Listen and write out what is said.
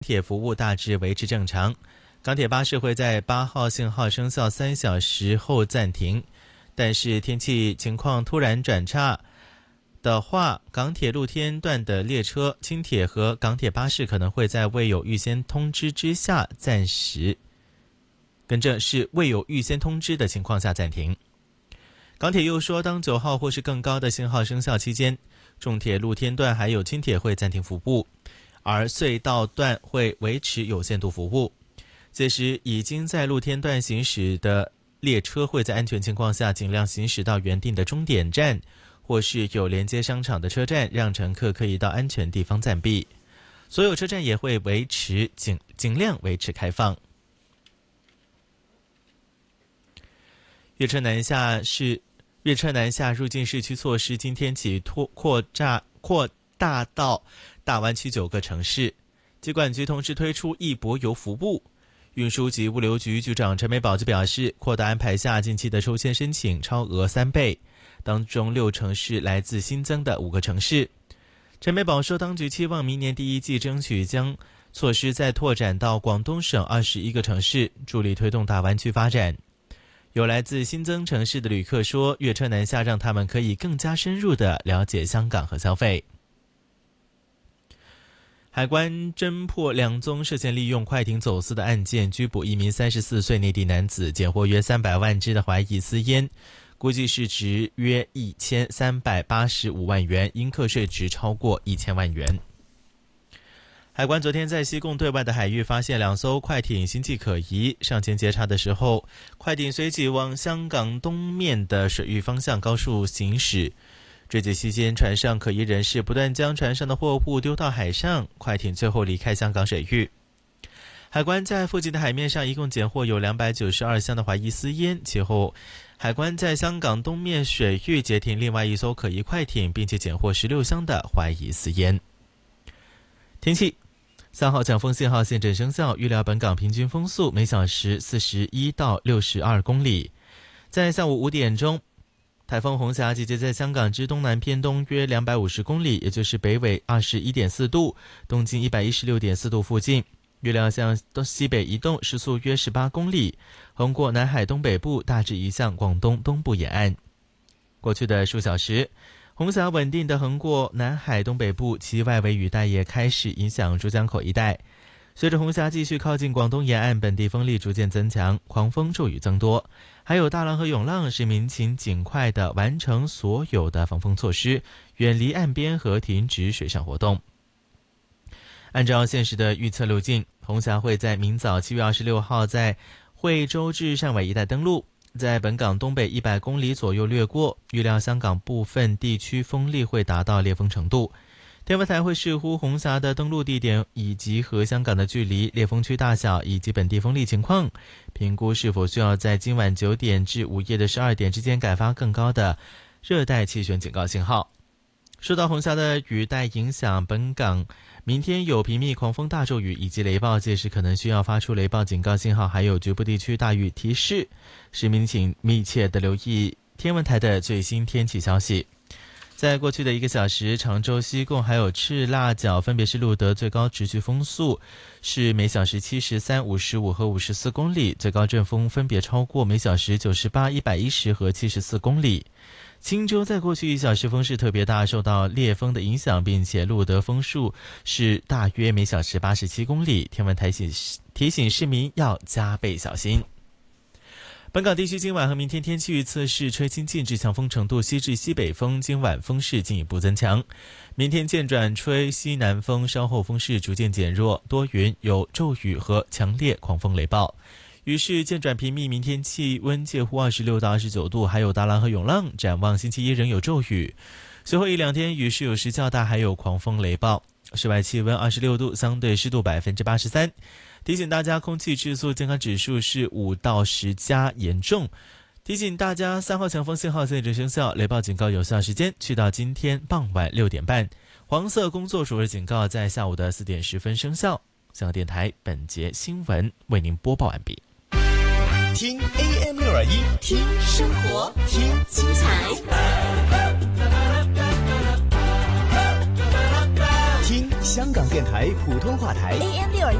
铁服务大致维持正常。港铁巴士会在8号信号生效3小时后暂停，但是天气情况突然转差的话，港铁露天段的列车、轻铁和港铁巴士可能会在未有预先通知之下暂时，是未有预先通知的情况下暂停。港铁又说，当9号或是更高的信号生效期间，重铁露天段还有轻铁会暂停服务，而隧道段会维持有限度服务。届时已经在露天段行驶的列车会在安全情况下尽量行驶到原定的终点站，或是有连接商场的车站，让乘客可以到安全地方暂避。所有车站也会尽量维持开放。粤车南下入境市区措施今天起扩大到大湾区9个城市。机管局同时推出易泊游服务。运输及物流局局长陈美宝就表示，扩大安排下近期的抽签申请超额3倍，当中6成是来自新增的5个城市。陈美宝说，当局期望明年第一季争取将措施再拓展到广东省21个城市，助力推动大湾区发展。有来自新增城市的旅客说，粤车南下让他们可以更加深入地了解香港和消费。海关侦破2宗涉嫌利用快艇走私的案件，拘捕一名34岁内地男子，检获约300万支的怀疑私烟，估计市值约1385万元，应课税值超过1000万元。海关昨天在西贡对外的海域发现2艘快艇形迹可疑，上前截查的时候，快艇随即往香港东面的水域方向高速行驶。追击期间，船上可疑人士不断将船上的货物丢到海上，快艇最后离开香港水域。海关在附近的海面上一共检获有292箱的怀疑私烟，其后海关在香港东面水域截停另外一艘可疑快艇，并且检获16箱的怀疑私烟。天气，3号强风信号现正生效，预料本港平均风速每小时41到62公里。在下午5点钟，台风红霞集结在香港之东南偏东约250公里，也就是北纬21.4度、东经116.4度附近。预料向西北移动，时速约18公里，横过南海东北部，大致移向广东东部沿岸。过去的数小时，红霞稳定地横过南海东北部，其外围雨带也开始影响珠江口一带。随着红霞继续靠近广东沿岸，本地风力逐渐增强，狂风骤雨增多，还有大浪和涌浪，市民请尽快地完成所有的防风措施，远离岸边和停止水上活动。按照现时的预测路径，红霞会在明早7月26号在惠州至汕尾一带登陆，在本港东北100公里左右掠过，预料香港部分地区风力会达到烈风程度。天文台会视乎红霞的登陆地点以及和香港的距离、烈风区大小以及本地风力情况，评估是否需要在今晚9点至午夜的12点之间改发更高的热带气旋警告信号。受到红霞的雨带影响，本港明天有频密狂风大骤雨以及雷暴，届时可能需要发出雷暴警告信号，还有局部地区大雨提示。市民请密切地留意天文台的最新天气消息。在过去的1个小时，长洲、西贡还有赤腊角分别是录得最高持续风速是每小时73、55和54公里，最高阵风分别超过每小时98、110和74公里。青州在过去1小时风势特别大，受到烈风的影响，并且录得风速是大约每小时87公里。天文台提醒市民要加倍小心。本港地区今晚和明天天气预测是吹清劲至强风程度西至西北风，今晚风势进一步增强。明天渐转吹西南风，稍后风势逐渐减弱，多云，有骤雨和强烈狂风雷暴。雨势渐转频密，明天气温介乎26到29度，还有大浪和涌浪。展望星期一仍有骤雨，随后1-2天雨势有时较大，还有狂风雷暴。室外气温26度，相对湿度83%。提醒大家，空气质素健康指数是5到10加严重。提醒大家，3号强风信号现正生效，雷暴警告有效时间去到今天傍晚6点半。黄色工作暑热警告在下午的4点10分生效。香港电台本节新闻为您播报完毕。 听 AM621，听生活，听精彩，听香港电台普通话台 AM 621